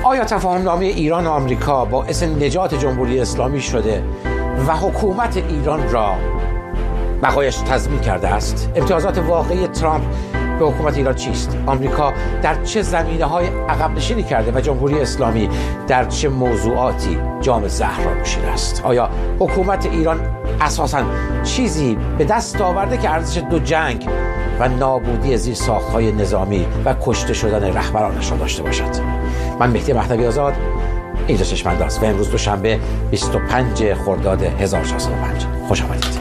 آیا تفاهم‌نامه ایران و آمریکا باعث نجات جمهوری اسلامی شده و حکومت ایران را بقایش تضمین کرده است؟ امتیازات واقعی ترامپ به حکومت ایران چیست؟ آمریکا در چه زمینه‌های عقب نشینی کرده و جمهوری اسلامی در چه موضوعاتی جام زهر را نوشیده است؟ آیا حکومت ایران اساساً چیزی به دست آورده که ارزش دو جنگ و نابودی زیرساخت‌های نظامی و کشته شدن رهبرانش را داشته باشد؟ من مهدی مهدوی آزاد، اینجا چشم‌انداز و امروز دوشنبه 25 خرداد 1405. خوش آمدید.